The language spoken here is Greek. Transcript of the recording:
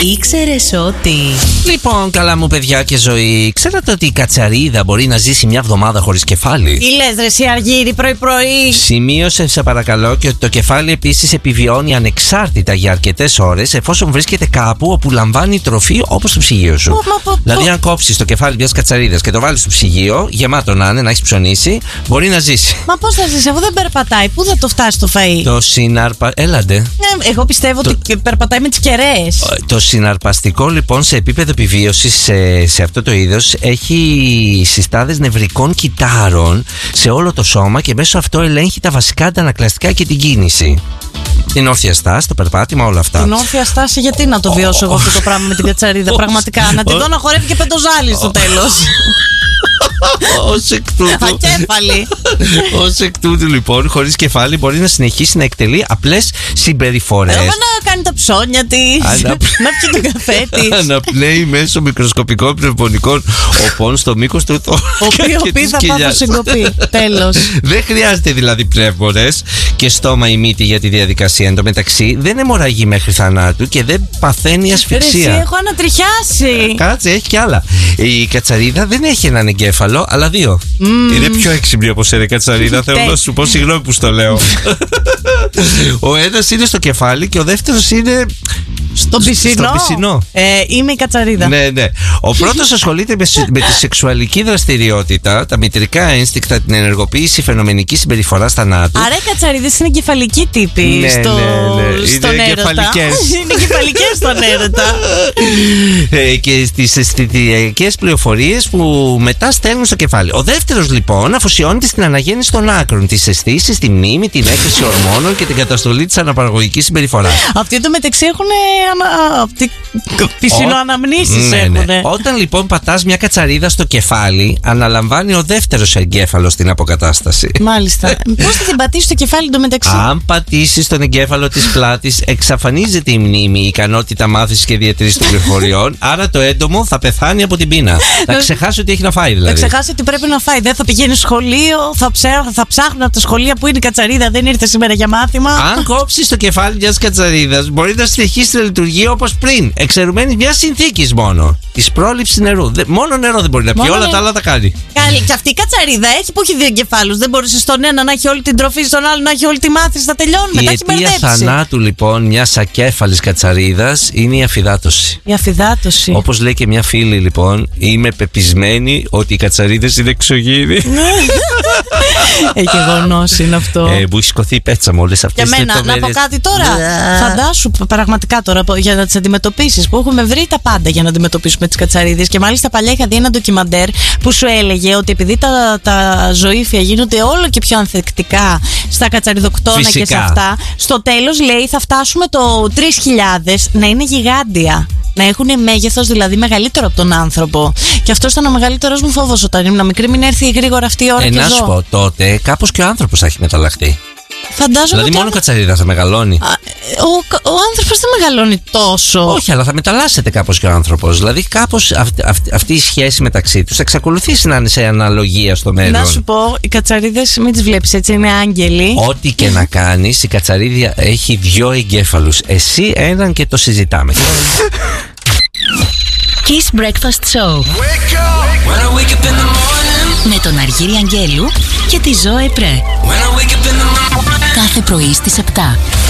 Ήξερες ότι... Λοιπόν, καλά μου παιδιά και ζωή, ξέρατε ότι η κατσαρίδα μπορεί να ζήσει μια εβδομάδα χωρίς κεφάλι? Τι λες ρε εσύ Αργύρη, πρωί-πρωί? Σημείωσε σε παρακαλώ και ότι το κεφάλι επίσης επιβιώνει ανεξάρτητα για αρκετές ώρες εφόσον βρίσκεται κάπου όπου λαμβάνει τροφή όπως το ψυγείο σου. Δηλαδή αν κόψεις το κεφάλι μιας κατσαρίδας και το βάλεις στο ψυγείο, γεμάτο να είναι, να έχεις ψωνίσει, μπορεί να ζήσει. Μα πώς θα ζήσει, αφού δεν περπατάει, πού θα το φτάσει το φαΐ? Το έλαντε. Εγώ πιστεύω ότι περπατάει με τις κεραίες. Το συναρπαστικό λοιπόν σε επίπεδο επιβίωσης σε αυτό το είδος έχει συστάδες νευρικών κυτάρων σε όλο το σώμα και μέσω αυτό ελέγχει τα βασικά αντανακλαστικά και την κίνηση. Την όρθια στάση, το περπάτημα, όλα αυτά. Την όρθια στάση, γιατί να το βιώσω εγώ αυτό το πράγμα με την κατσαρίδα? Πραγματικά, να τη δω να χορεύει και πεντοζάλι στο τέλος. Ως εκ τούτου. Ακέφαλη. Ως εκ τούτου λοιπόν, χωρίς κεφάλι μπορεί να συνεχίσει να εκτελεί απλές συμπεριφορές. Να κάνει τα ψώνια της, να πιει τον καφέ της. Αναπνέει μέσω μικροσκοπικών πνευμονικών οπών στο μήκος του θώρακα. Οποίοι θα πάθουν συγκοπή. Τέλος. Δεν χρειάζεται δηλαδή πνεύμονες και στόμα ή μύτη για τη διαδικασία. Εν τω μεταξύ δεν αιμορραγεί μέχρι θανάτου και δεν παθαίνει ασφυξία. Εσύ έχω ανατριχιάσει. Κάτσε, έχει κι άλλα. Η κατσαρίδα δεν έχει έναν εγκέφαλο, αλλά δύο. Είναι πιο έξυπνη από σένα η κατσαρίδα. Θέλω να σου πω συγγνώμη που στο λέω. Ο ένας είναι στο κεφάλι και ο δεύτερος είναι στο πισινό. Είμαι η κατσαρίδα. Ναι. Ο πρώτος ασχολείται με τη σεξουαλική δραστηριότητα, τα μητρικά ένστικτα, την ενεργοποίηση φαινομενική συμπεριφορά θανάτου. Άρα οι κατσαρίδες είναι κεφαλικοί τύποι στον έρωτα. Είναι κεφαλικές στον έρωτα. Και στις αισθητικές πληροφορίες που μετά στέλνουν στο κεφάλι. Ο δεύτερος λοιπόν αφοσιώνεται στην αναγέννηση των άκρων, τις αισθήσεις, τη μνήμη, την έκρηση ορμόνων και την καταστολή της αναπαραγωγικής συμπεριφοράς. Αυτοί εντωμεταξύ έχουν πισινοαναμνήσεις. Ναι. Όταν λοιπόν πατάς μια κατσαρίδα στο κεφάλι, αναλαμβάνει ο δεύτερος εγκέφαλος την αποκατάσταση. Μάλιστα. Πώς θα την πατήσεις στο κεφάλι εντωμεταξύ? Αν πατήσεις τον εγκέφαλο της πλάτης, εξαφανίζεται η μνήμη, η ικανότητα μάθησης και διατήρησης των πληροφοριών. Άρα το έντομο θα πεθάνει από την πείνα. Θα ξεχάσει ότι έχει να φάει δηλαδή. Θα ξεχάσει ότι πρέπει να φάει. Δεν θα πηγαίνει σχολείο, θα ψάχνουν από τα σχολεία που είναι η κατσαρίδα, δεν ήρθε σήμερα για μάθημα. Αν κόψεις το κεφάλι μιας κατσαρίδας, μπορεί να συνεχίσει να λειτουργεί όπως πριν. Εξαιρουμένη μια συνθήκη μόνο. Τη πρόληψη νερού. Μόνο νερό δεν μπορεί να πιει, όλα τα άλλα τα κάνει. Καλή. Και αυτή η κατσαρίδα έχει που έχει δύο εγκεφάλους. Δεν μπορούσε στον ένα να έχει όλη την τροφή, στον άλλο να έχει όλη τη μάθηση. Θα τελειώνουμε. Η αιτία θανάτου λοιπόν μιας ακέφαλης κατσαρίδας είναι η αφυδάτωση. Η αφυδάτωση. Όπως λέει και μια φίλη λοιπόν, είμαι πεπισμένη ότι οι κατσαρίδες είναι εξωγήινοι. Έχει γεγονός είναι αυτό. Μου έχει σηκωθεί η πέτσα μου όλες αυτές τις λεπτομέρειες. Να πω κάτι τώρα. Φαντάσου πραγματικά τώρα για να τις αντιμετωπίσεις, που έχουμε βρει τα πάντα για να αντιμετωπίσουμε τις κατσαρίδες. Και μάλιστα παλιά είχα δει ένα ντοκιμαντέρ που σου έλεγε ότι επειδή τα ζωήφια γίνονται όλο και πιο ανθεκτικά στα κατσαριδοκτώνα και σε αυτά, στο τέλος λέει θα φτάσουμε το 3000 να είναι γιγάντια. Να έχουν μέγεθος δηλαδή μεγαλύτερο από τον άνθρωπο. Και αυτό ήταν ο μεγαλύτερος μου φόβος όταν ήμουν μικρή, μην έρθει γρήγορα αυτή η ώρα. Να σου πω, τότε κάπως και ο άνθρωπος θα έχει μεταλλαχθεί. Φαντάζομαι δηλαδή μόνο κατσαρίδα θα μεγαλώνει. Ο άνθρωπος δεν μεγαλώνει τόσο. Όχι, αλλά θα μεταλλάσσεται κάπως και ο άνθρωπος. Δηλαδή κάπως αυτή η σχέση μεταξύ τους θα εξακολουθήσει να είναι σε αναλογία στο μέλλον. Να σου πω, οι κατσαρίδες μην τις βλέπεις έτσι, είναι άγγελοι. Ό,τι και να κάνεις, η κατσαρίδια έχει δύο εγκέφαλους. Εσύ έναν και το συζητάμε. Kiss Breakfast Show. Με τον Αργύρη Αγγέλου και τη Ζωέ Πρέ. Κάθε πρωί στις 7.